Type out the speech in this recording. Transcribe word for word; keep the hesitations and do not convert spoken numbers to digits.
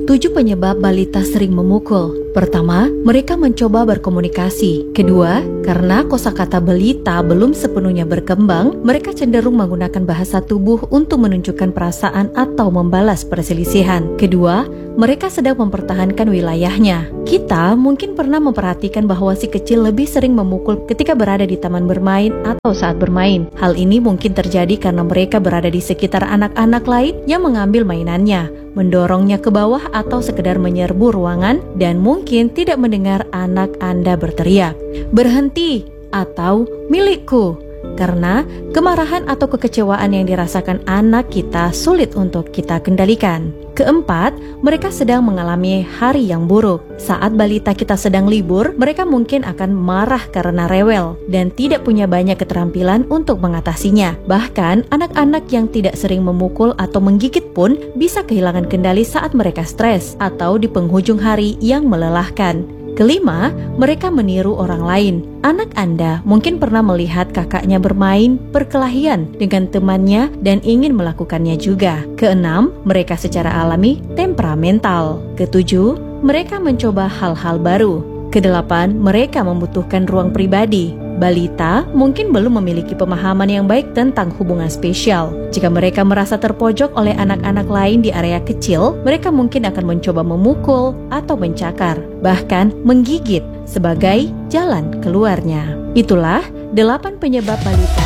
Tujuh penyebab balita sering memukul. Pertama, mereka mencoba berkomunikasi. Kedua, karena kosakata balita belum sepenuhnya berkembang, mereka cenderung menggunakan bahasa tubuh untuk menunjukkan perasaan atau membalas perselisihan. Kedua, mereka sedang mempertahankan wilayahnya. Kita mungkin pernah memperhatikan bahwa si kecil lebih sering memukul ketika berada di taman bermain atau saat bermain. Hal ini mungkin terjadi karena mereka berada di sekitar anak-anak lain yang mengambil mainannya, mendorongnya ke bawah atau sekedar menyerbu ruangan dan mungkin tidak mendengar anak Anda berteriak, "Berhenti!" atau "Milikku!" karena kemarahan atau kekecewaan yang dirasakan anak kita sulit untuk kita kendalikan. Keempat, mereka sedang mengalami hari yang buruk. Saat balita kita sedang libur, mereka mungkin akan marah karena rewel dan tidak punya banyak keterampilan untuk mengatasinya. Bahkan, anak-anak yang tidak sering memukul atau menggigit pun bisa kehilangan kendali saat mereka stres atau di penghujung hari yang melelahkan. Kelima, mereka meniru orang lain. Anak Anda mungkin pernah melihat kakaknya bermain perkelahian dengan temannya dan ingin melakukannya juga. Keenam, mereka secara alami temperamental. Ketujuh, mereka mencoba hal-hal baru. Kedelapan, mereka membutuhkan ruang pribadi. Balita mungkin belum memiliki pemahaman yang baik tentang hubungan spesial. Jika mereka merasa terpojok oleh anak-anak lain di area kecil, mereka mungkin akan mencoba memukul atau mencakar, bahkan menggigit sebagai jalan keluarnya. Itulah delapan penyebab balita